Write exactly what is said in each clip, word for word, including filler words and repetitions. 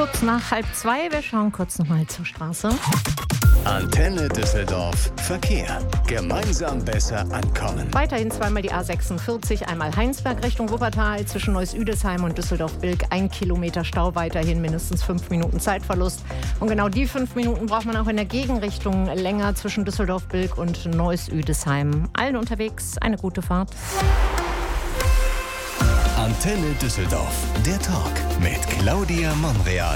Kurz nach halb zwei, wir schauen kurz nochmal zur Straße. Antenne Düsseldorf Verkehr. Gemeinsam besser ankommen. Weiterhin zweimal die A sechsundvierzig, einmal Heinsberg Richtung Wuppertal zwischen Neuss-Üdesheim und Düsseldorf-Bilk. Ein Kilometer Stau, weiterhin mindestens fünf Minuten Zeitverlust. Und genau die fünf Minuten braucht man auch in der Gegenrichtung länger zwischen Düsseldorf-Bilk und Neuss-Üdesheim. Allen unterwegs eine gute Fahrt. Antenne Düsseldorf, der Talk mit Claudia Monreal.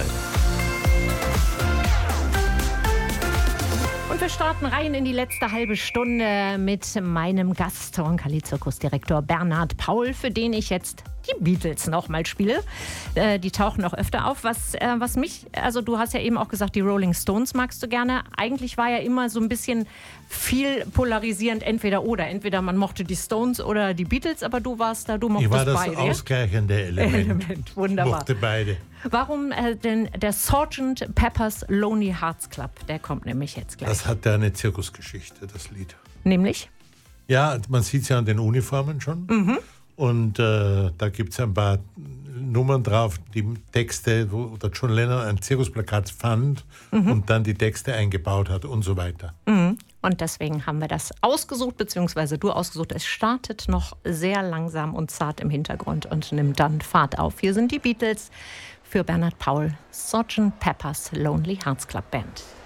Und wir starten rein in die letzte halbe Stunde mit meinem Gast, Roncalli-Zirkusdirektor Bernhard Paul, für den ich jetzt die Beatles nochmal spiele. Äh, die tauchen auch öfter auf. Was, äh, was mich, also du hast ja eben auch gesagt, die Rolling Stones magst du gerne. Eigentlich war ja immer so ein bisschen viel polarisierend, entweder oder. Entweder man mochte die Stones oder die Beatles, aber du warst da, du mochtest beide. Ich war das beide. ausgleichende Element. Element. Wunderbar. Ich mochte beide. Warum äh, denn der Sergeant Pepper's Lonely Hearts Club? Der kommt nämlich jetzt gleich. Das hat ja eine Zirkusgeschichte, das Lied. Nämlich? Ja, man sieht es ja an den Uniformen schon. Mhm. Und äh, da gibt es ein paar Nummern drauf, die Texte, wo der John Lennon ein Zirkusplakat fand mhm. und dann die Texte eingebaut hat und so weiter. Mhm. Und deswegen haben wir das ausgesucht, beziehungsweise du ausgesucht. Es startet noch sehr langsam und zart im Hintergrund und nimmt dann Fahrt auf. Hier sind die Beatles für Bernhard Paul, Sergeant Pepper's Lonely Hearts Club Band.